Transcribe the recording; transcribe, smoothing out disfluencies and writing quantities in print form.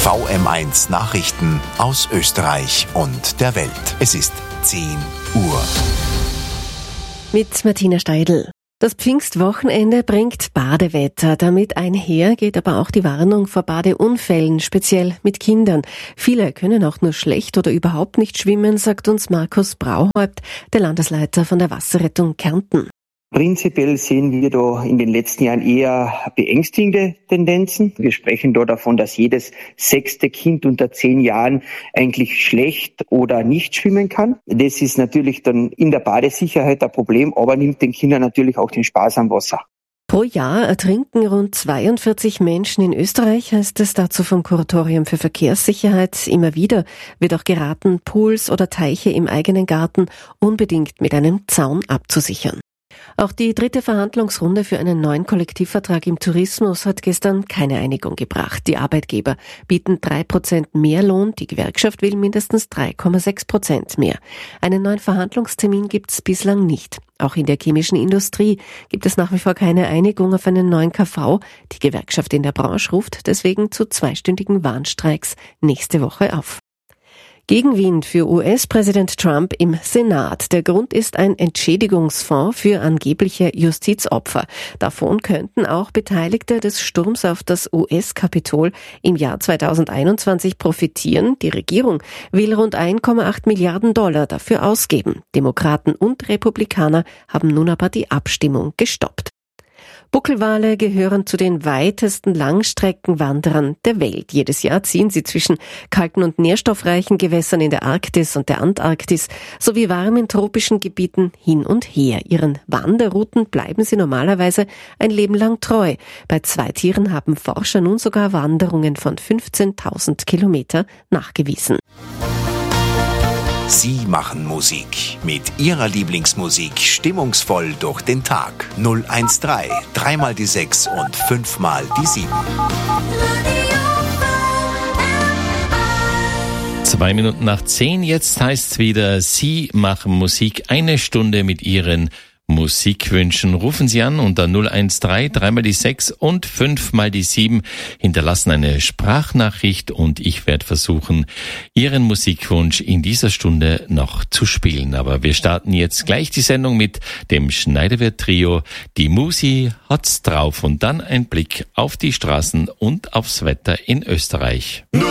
VM1 Nachrichten aus Österreich und der Welt. Es ist 10 Uhr. Mit Martina Steidl. Das Pfingstwochenende bringt Badewetter. Damit einher geht aber auch die Warnung vor Badeunfällen, speziell mit Kindern. Viele können auch nur schlecht oder überhaupt nicht schwimmen, sagt uns Markus Brauhaupt, der Landesleiter von der Wasserrettung Kärnten. Prinzipiell sehen wir da in den letzten Jahren eher beängstigende Tendenzen. Wir sprechen da davon, dass jedes 6. Kind unter 10 Jahren eigentlich schlecht oder nicht schwimmen kann. Das ist natürlich dann in der Badesicherheit ein Problem, aber nimmt den Kindern natürlich auch den Spaß am Wasser. Pro Jahr ertrinken rund 42 Menschen in Österreich, heißt es dazu vom Kuratorium für Verkehrssicherheit. Immer wieder wird auch geraten, Pools oder Teiche im eigenen Garten unbedingt mit einem Zaun abzusichern. Auch die 3. Verhandlungsrunde für einen neuen Kollektivvertrag im Tourismus hat gestern keine Einigung gebracht. Die Arbeitgeber bieten 3% mehr Lohn, die Gewerkschaft will mindestens 3,6% mehr. Einen neuen Verhandlungstermin gibt es bislang nicht. Auch in der chemischen Industrie gibt es nach wie vor keine Einigung auf einen neuen KV. Die Gewerkschaft in der Branche ruft deswegen zu 2-stündigen Warnstreiks nächste Woche auf. Gegenwind für US-Präsident Trump im Senat. Der Grund ist ein Entschädigungsfonds für angebliche Justizopfer. Davon könnten auch Beteiligte des Sturms auf das US-Kapitol im Jahr 2021 profitieren. Die Regierung will rund 1,8 Milliarden Dollar dafür ausgeben. Demokraten und Republikaner haben nun aber die Abstimmung gestoppt. Buckelwale gehören zu den weitesten Langstreckenwanderern der Welt. Jedes Jahr ziehen sie zwischen kalten und nährstoffreichen Gewässern in der Arktis und der Antarktis sowie warmen tropischen Gebieten hin und her. Ihren Wanderrouten bleiben sie normalerweise ein Leben lang treu. Bei 2 Tieren haben Forscher nun sogar Wanderungen von 15.000 Kilometer nachgewiesen. Sie machen Musik. Mit Ihrer Lieblingsmusik stimmungsvoll durch den Tag. 013 3 die 6 und 5 die 7. 2 Minuten nach 10, jetzt heißt's wieder, Sie machen Musik. 1 Stunde mit Ihren Musikwünschen. Rufen Sie an unter 013 3 die 6 und 5 die 7. Hinterlassen eine Sprachnachricht und ich werde versuchen, Ihren Musikwunsch in dieser Stunde noch zu spielen. Aber wir starten jetzt gleich die Sendung mit dem Schneiderwirt-Trio. Die Musi hat's drauf und dann ein Blick auf die Straßen und aufs Wetter in Österreich. 013